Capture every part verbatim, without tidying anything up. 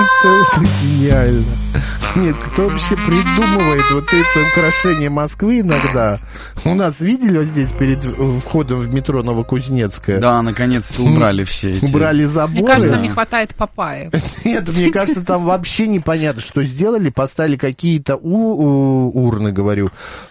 Это гениально. Нет, кто вообще придумывает вот это украшение Москвы иногда? У нас видели вот здесь перед входом в метро Новокузнецкое? Да, наконец-то убрали все эти. Убрали заборы. Мне кажется, нам не хватает папайи. Нет, мне кажется, там вообще непонятно, что сделали. Поставили какие-то у- у- урны, говорю,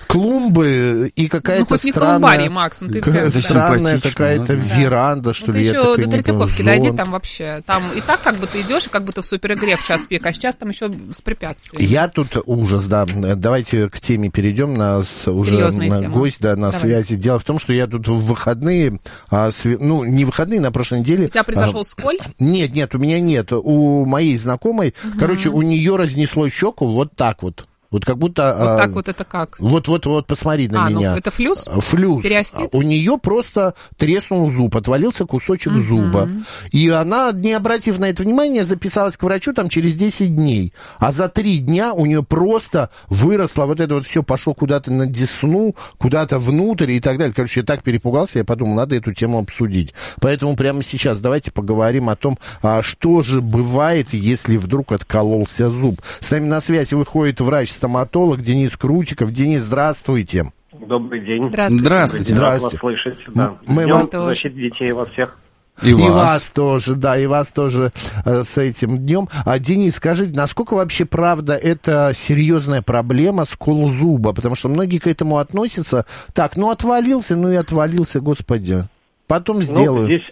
клумбы и какая-то Ну, хоть не странная... колумбарий, Макс, ну ты прям... Это Странная симпатично, какая-то да. веранда, что Ну, ли, ты я еще такой до не Третьяковки знаю, дойди, зонт. там вообще. Там и так как бы ты идешь, и как будто в суперигре в час пик, а сейчас там еще с препятствиями. Я тут ужас, да. Давайте к теме перейдем. Нас уже Серьезная на тема. гость, да, на Давай. связи. Дело в том, что я тут в выходные, а, сви- ну, не выходные, на прошлой неделе... У тебя произошел а, сколь? Нет, нет, у меня нет. У моей знакомой, угу. короче, у нее разнесло щеку вот так вот. Вот как будто... Вот а, так вот это как? Вот-вот-вот, посмотри на а, меня. Ну, это флюс? Флюс. Периостит? У нее просто треснул зуб, отвалился кусочек uh-huh. зуба. И она, не обратив на это внимания, записалась к врачу там через десять дней. А за три дня у нее просто выросло вот это вот все, пошло куда-то на десну, куда-то внутрь и так далее. Короче, я так перепугался, я подумал, надо эту тему обсудить. Поэтому прямо сейчас давайте поговорим о том, а, что же бывает, если вдруг откололся зуб. С нами на связи выходит врач стоматолог Денис Крутиков. Денис, здравствуйте. Добрый день. Здравствуйте. Здравствуйте. Рад вас слышать. Да. Мы Днем вас... защиты детей во всех. И, И вас. вас тоже, да, и вас тоже э, с этим днем. А, Денис, скажите, насколько вообще правда это серьезная проблема скол зуба? Потому что многие к этому относятся. Так, ну отвалился, ну и отвалился, господи. Потом сделаю. Ну, здесь,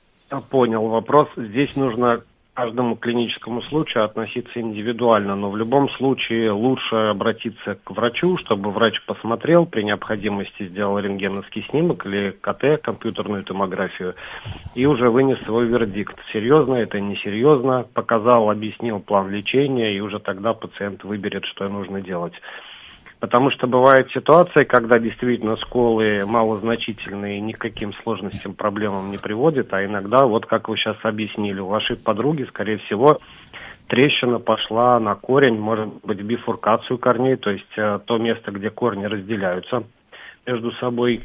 я понял вопрос, здесь нужно к каждому клиническому случаю относиться индивидуально, но в любом случае лучше обратиться к врачу, чтобы врач посмотрел, при необходимости сделал рентгеновский снимок или КТ, компьютерную томографию, и уже вынес свой вердикт. Серьезно это, несерьезно, показал, объяснил план лечения, и уже тогда пациент выберет, что нужно делать. Потому что бывают ситуации, когда действительно сколы малозначительные, ни к каким сложностям, проблемам не приводят, а иногда, вот как вы сейчас объяснили, у вашей подруги, скорее всего, трещина пошла на корень, может быть, бифуркацию корней, то есть э, то место, где корни разделяются между собой.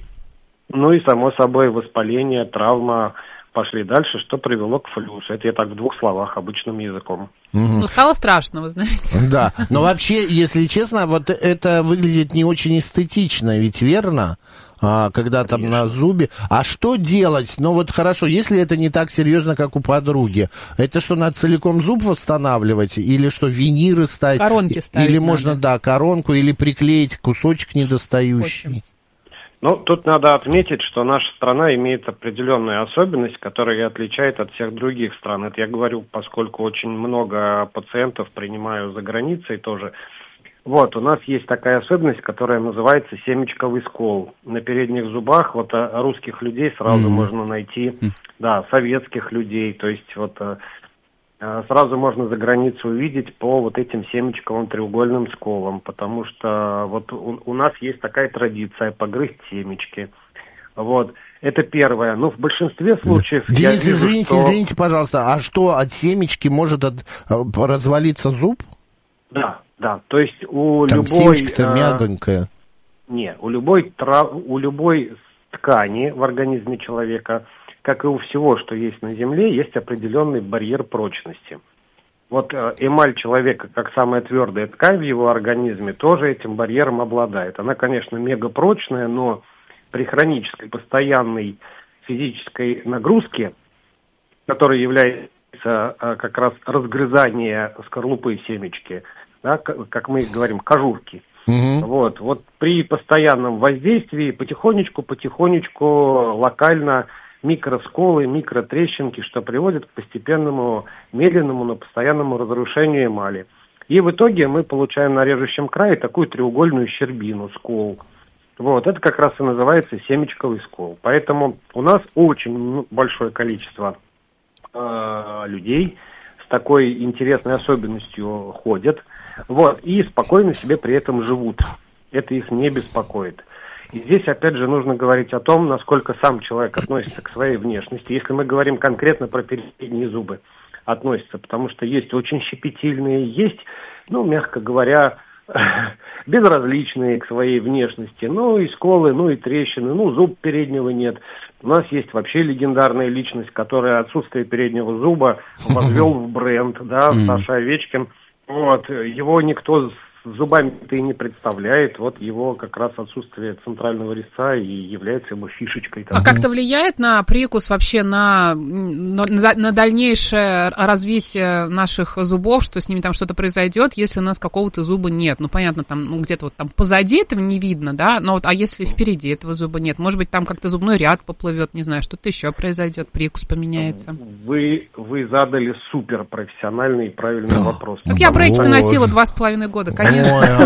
Ну и, само собой, воспаление, травма пошли дальше, что привело к флюсу. Это я так в двух словах, обычным языком. Ну, стало страшно, вы знаете. Да, но вообще, если честно, вот это выглядит не очень эстетично, ведь верно? А, когда там на зубе. А что делать? Ну вот хорошо, если это не так серьезно, как у подруги, это что, надо целиком зуб восстанавливать? Или что, виниры ставить? Коронки ставить Или надо. можно, да, коронку, или приклеить кусочек недостающий? Скотчем. Ну, тут надо отметить, что наша страна имеет определенную особенность, которая ее отличает от всех других стран. Это я говорю, поскольку очень много пациентов принимаю за границей тоже. Вот, у нас есть такая особенность, которая называется семечковый скол. На передних зубах вот а, русских людей сразу mm-hmm. можно найти, mm-hmm. да, советских людей, то есть вот а, сразу можно за границу увидеть по вот этим семечковым треугольным сколам, потому что вот у, у нас есть такая традиция погрызть семечки. Вот, это первое. Ну, в большинстве случаев... Денис, я вижу, извините, что... извините, пожалуйста, а что, от семечки может от, развалиться зуб? Да, да, то есть у Там любой... семечко-то э, мягонькое. Не, у любой, трав... у любой ткани в организме человека, как и у всего, что есть на Земле, есть определенный барьер прочности. Вот э, эмаль человека, как самая твердая ткань в его организме, тоже этим барьером обладает. Она, конечно, мегапрочная, но при хронической, постоянной физической нагрузке, которая является э, как раз разгрызание скорлупы семечки, да, как мы говорим, кожурки. Угу. Вот, вот при постоянном воздействии потихонечку-потихонечку локально микросколы, микротрещинки, что приводит к постепенному, медленному, но постоянному разрушению эмали. И в итоге мы получаем на режущем крае такую треугольную щербину, скол. Вот, это как раз и называется семечковый скол. Поэтому у нас очень большое количество э, людей с такой интересной особенностью ходят, вот, и спокойно себе при этом живут. Это их не беспокоит. И здесь, опять же, нужно говорить о том, насколько сам человек относится к своей внешности. Если мы говорим конкретно про передние зубы, относится, потому что есть очень щепетильные, есть, ну, мягко говоря, безразличные к своей внешности. Ну, и сколы, ну, и трещины, ну, зуб переднего нет. У нас есть вообще легендарная личность, которая отсутствие переднего зуба возвел в бренд, да, Саша Овечкин. Вот, его никто с зубами-то и не представляет, вот его как раз отсутствие центрального резца и является его фишечкой. А как-то влияет на прикус вообще, на, на, на дальнейшее развитие наших зубов, что с ними там что-то произойдет, если у нас какого-то зуба нет? Ну, понятно, там, ну, где-то вот там позади этого не видно, да, но вот, а если впереди этого зуба нет? Может быть, там как-то зубной ряд поплывет, не знаю, что-то еще произойдет, прикус поменяется? Вы, вы задали супер профессиональный и правильный вопрос. Так я брейки носила два с половиной года, конечно.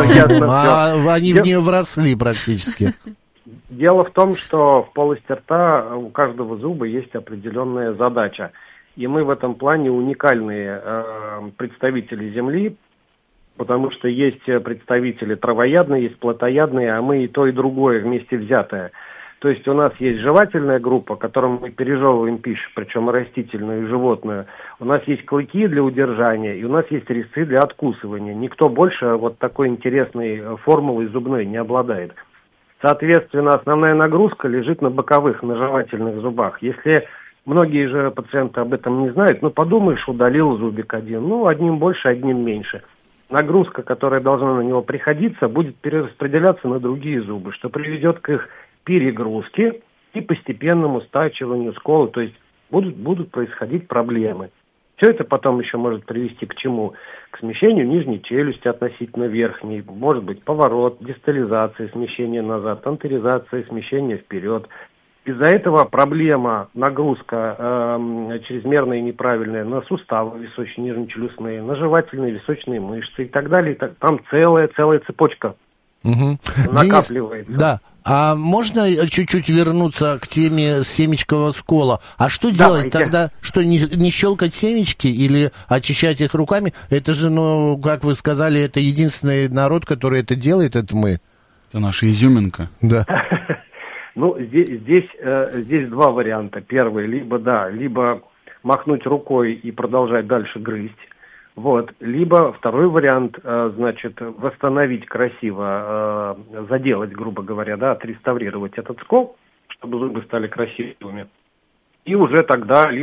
А они в нее вросли практически. Дело в том, что в полости рта у каждого зуба есть определенная задача. И мы в этом плане уникальные э, представители Земли, потому что есть представители травоядные, есть плотоядные, а мы и то, и другое вместе взятое. То есть у нас есть жевательная группа, которым мы пережевываем пищу, причем растительную и животную. У нас есть клыки для удержания, и у нас есть резцы для откусывания. Никто больше вот такой интересной формулой зубной не обладает. Соответственно, основная нагрузка лежит на боковых, на жевательных зубах. Если многие же пациенты об этом не знают, ну подумаешь, удалил зубик один, ну одним больше, одним меньше. Нагрузка, которая должна на него приходиться, будет перераспределяться на другие зубы, что приведет к их перегрузки и постепенному стачиванию сколы, то есть будут, будут происходить проблемы. Все это потом еще может привести к чему? К смещению нижней челюсти относительно верхней, может быть поворот, дистализация, смещение назад, антеризация, смещение вперед. Из-за этого проблема, нагрузка э, чрезмерная и неправильная на суставы височно-нижнечелюстные, на жевательные височные мышцы и так далее. Там целая, целая цепочка угу. накапливается. Денис, да. А можно чуть-чуть вернуться к теме семечкового скола? А что Давайте. делать тогда? Что, не, не щелкать семечки или очищать их руками? Это же, ну, как вы сказали, это единственный народ, который это делает, это мы. Это наша изюминка. Да. Ну, здесь, здесь, э, здесь два варианта. Первый, либо да, либо махнуть рукой и продолжать дальше грызть. Вот. Либо второй вариант, э, значит, восстановить красиво, э, заделать, грубо говоря, да, отреставрировать этот скол, чтобы зубы стали красивыми. И уже тогда